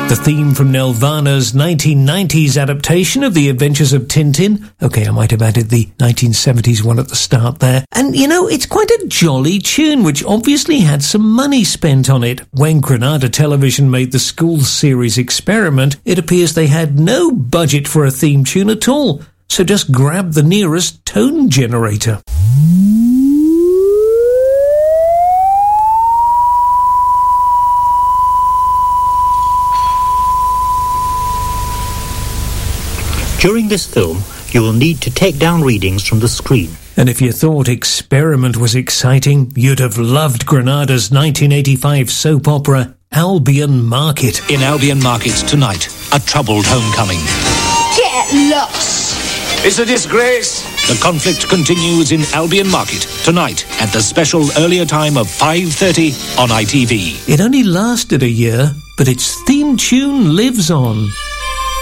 The theme from Nelvana's 1990s adaptation of The Adventures of Tintin. Okay, I might have added the 1970s one at the start there. And, you know, it's quite a jolly tune, which obviously had some money spent on it. When Granada Television made the school series Experiment, it appears they had no budget for a theme tune at all. So just grab the nearest tone generator. During this film, you will need to take down readings from the screen. And if you thought Experiment was exciting, you'd have loved Granada's 1985 soap opera, Albion Market. In Albion Market tonight, a troubled homecoming. Get lost! It's a disgrace. The conflict continues in Albion Market tonight at the special earlier time of 5:30 on ITV. It only lasted a year, but its theme tune lives on.